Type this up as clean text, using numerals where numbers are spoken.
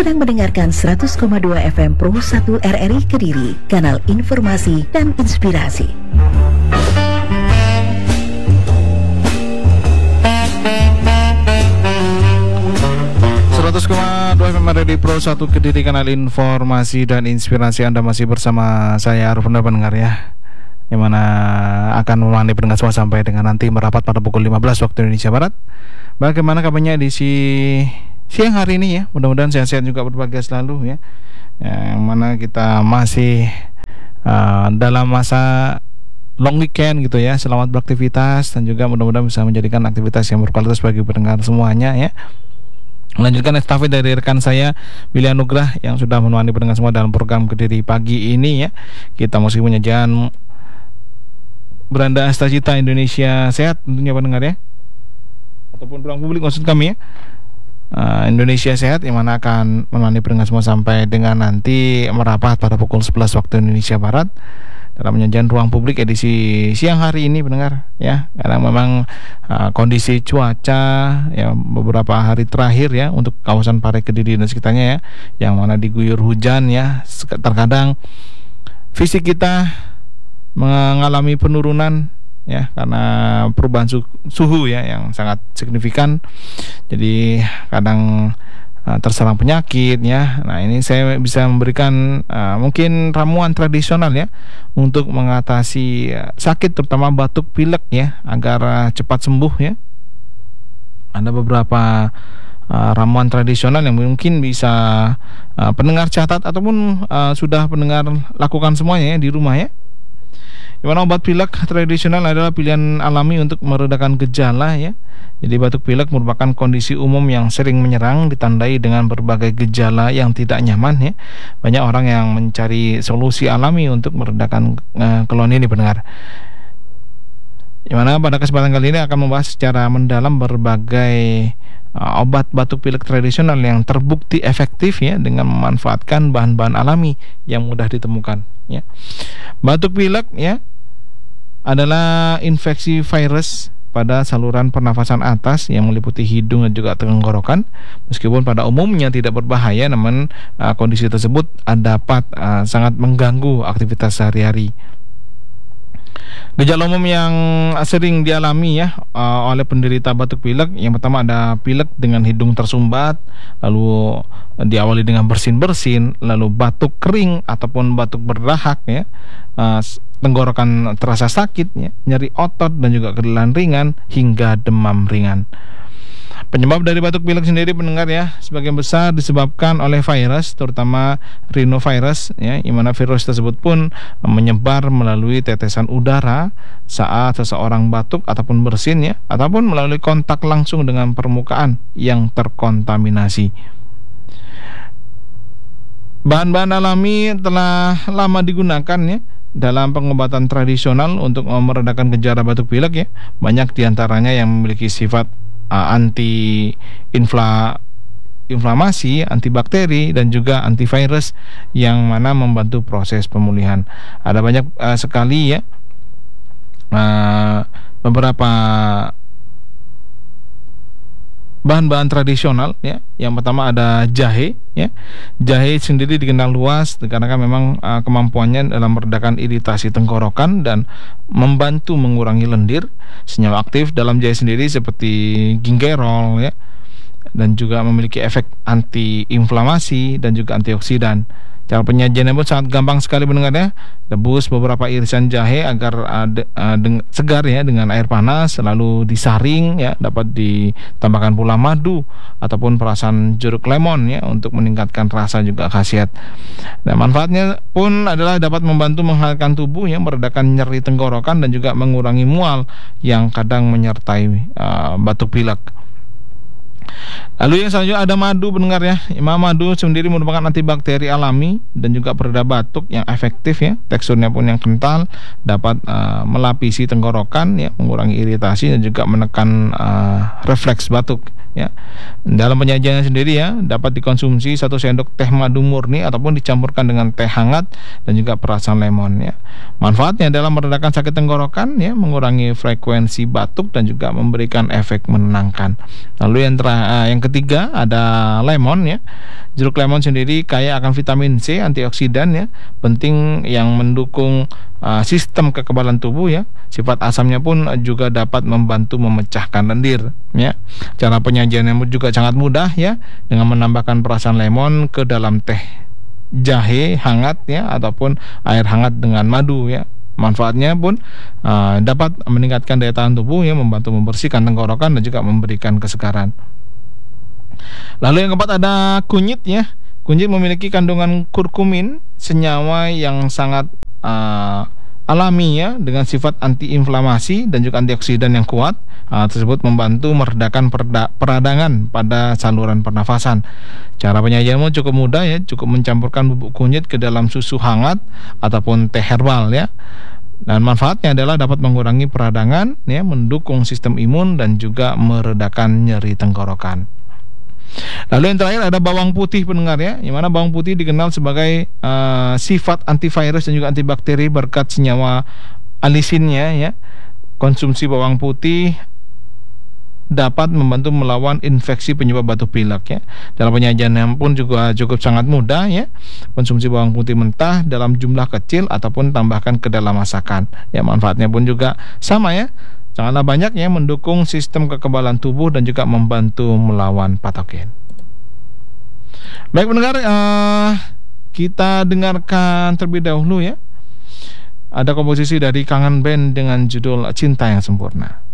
sedang mendengarkan 100,2 FM Pro 1 RRI Kediri, kanal informasi dan inspirasi. FM RRI Pro 1 Kediri, kanal informasi dan inspirasi. Anda masih bersama saya Arif pendengar ya, yang mana akan menemani pendengar semua sampai dengan nanti merapat pada pukul 15 waktu Indonesia Barat. Bagaimana kabarnya edisi siang hari ini ya? Mudah-mudahan sehat-sehat juga, berbahagia selalu ya. Yang mana kita masih dalam masa long weekend gitu ya. Selamat beraktivitas dan juga mudah-mudahan bisa menjadikan aktivitas yang berkualitas bagi pendengar semuanya ya. Melanjutkan estafet dari rekan saya Willy Anugrah yang sudah menemani pendengar semua dalam program Kediri pagi ini ya. Kita masih menyajikan beranda Astagita Indonesia Sehat tentunya pendengar ya, ataupun ruang publik maksud kami ya. Indonesia Sehat yang mana akan menemani pendengar semua sampai dengan nanti merapat pada pukul 11 waktu Indonesia Barat dalam penyajian ruang publik edisi siang hari ini pendengar ya. Karena memang kondisi cuaca ya beberapa hari terakhir ya untuk kawasan Pare Kediri dan sekitarnya ya, yang mana diguyur hujan ya, terkadang fisik kita mengalami penurunan ya karena perubahan suhu ya yang sangat signifikan. Jadi kadang terserang penyakit ya. Nah ini saya bisa memberikan mungkin ramuan tradisional ya untuk mengatasi sakit terutama batuk pilek ya agar cepat sembuh ya. Ada beberapa ramuan tradisional yang mungkin bisa pendengar catat ataupun sudah pendengar lakukan semuanya ya di rumah ya. Di mana obat pilek tradisional adalah pilihan alami untuk meredakan gejala ya. Jadi batuk pilek merupakan kondisi umum yang sering menyerang, ditandai dengan berbagai gejala yang tidak nyaman ya. Banyak orang yang mencari solusi alami untuk meredakan keluhan ini pendengar. Di mana pada kesempatan kali ini akan membahas secara mendalam berbagai obat batuk pilek tradisional yang terbukti efektif ya dengan memanfaatkan bahan-bahan alami yang mudah ditemukan ya. Batuk pilek ya adalah infeksi virus pada saluran pernafasan atas yang meliputi hidung dan juga tenggorokan. Meskipun pada umumnya tidak berbahaya, namun kondisi tersebut dapat sangat mengganggu aktivitas sehari-hari. Gejala umum yang sering dialami ya oleh penderita batuk pilek, yang pertama ada pilek dengan hidung tersumbat, lalu diawali dengan bersin-bersin, lalu batuk kering ataupun batuk berdahak ya, tenggorokan terasa sakit ya, nyeri otot dan juga kelelahan ringan hingga demam ringan. Penyebab dari batuk pilek sendiri pendengar ya, sebagian besar disebabkan oleh virus, terutama rhinovirus ya, di mana virus tersebut pun menyebar melalui tetesan udara saat seseorang batuk ataupun bersin ya, ataupun melalui kontak langsung dengan permukaan yang terkontaminasi. Bahan-bahan alami telah lama digunakan ya dalam pengobatan tradisional untuk meredakan gejala batuk pilek ya. Banyak diantaranya yang memiliki sifat anti-inflamasi, antibakteri dan juga antivirus yang mana membantu proses pemulihan. Ada banyak sekali ya beberapa bahan-bahan tradisional ya. Yang pertama ada jahe ya. Jahe sendiri dikenal luas karena kan memang kemampuannya dalam meredakan iritasi tenggorokan dan membantu mengurangi lendir. Senyawa aktif dalam jahe sendiri seperti gingerol ya, dan juga memiliki efek anti-inflamasi dan juga antioksidan. Cara penyajiannya pun sangat gampang sekali pendengarnya. Rebus beberapa irisan jahe agar segar ya dengan air panas, lalu disaring ya, dapat ditambahkan pula madu ataupun perasan jeruk lemon ya untuk meningkatkan rasa juga khasiat. Dan manfaatnya pun adalah dapat membantu menghangatkan tubuh ya, meredakan nyeri tenggorokan dan juga mengurangi mual yang kadang menyertai batuk pilek. Lalu yang selanjutnya ada madu pendengar ya. Madu sendiri merupakan antibakteri alami dan juga pereda batuk yang efektif ya. Teksturnya pun yang kental, dapat melapisi tenggorokan ya, mengurangi iritasi dan juga menekan refleks batuk ya. Dalam penyajiannya sendiri ya, dapat dikonsumsi 1 sendok teh madu murni ataupun dicampurkan dengan teh hangat dan juga perasan lemon ya. Manfaatnya adalah meredakan sakit tenggorokan ya, mengurangi frekuensi batuk dan juga memberikan efek menenangkan. Lalu yang ketiga ada lemon ya. Jeruk lemon sendiri kaya akan vitamin C, antioksidan ya, penting yang mendukung sistem kekebalan tubuh ya. Sifat asamnya pun juga dapat membantu memecahkan lendir ya. Cara penyajiannya juga sangat mudah ya, dengan menambahkan perasan lemon ke dalam teh jahe hangat ya, ataupun air hangat dengan madu ya. Manfaatnya pun dapat meningkatkan daya tahan tubuh ya, membantu membersihkan tenggorokan dan juga memberikan kesegaran. Lalu yang keempat ada kunyit ya. Kunyit memiliki kandungan kurkumin, senyawa yang sangat alami ya, dengan sifat antiinflamasi dan juga antioksidan yang kuat. Tersebut membantu meredakan peradangan pada saluran pernafasan. Cara penyajiannya cukup mudah ya, cukup mencampurkan bubuk kunyit ke dalam susu hangat ataupun teh herbal ya. Dan manfaatnya adalah dapat mengurangi peradangan ya, mendukung sistem imun dan juga meredakan nyeri tenggorokan. Lalu yang terakhir ada bawang putih pendengar ya, yang mana bawang putih dikenal sebagai sifat antivirus dan juga antibakteri berkat senyawa alisinnya ya. Konsumsi bawang putih dapat membantu melawan infeksi penyebab batuk pilek ya. Dalam penyajiannya pun juga cukup sangat mudah ya. Konsumsi bawang putih mentah dalam jumlah kecil ataupun tambahkan ke dalam masakan. Ya, manfaatnya pun juga sama ya. Sangatlah banyak ya, mendukung sistem kekebalan tubuh dan juga membantu melawan patogen. Baik pendengar, kita dengarkan terlebih dahulu ya. Ada komposisi dari Kangen Band dengan judul Cinta yang Sempurna.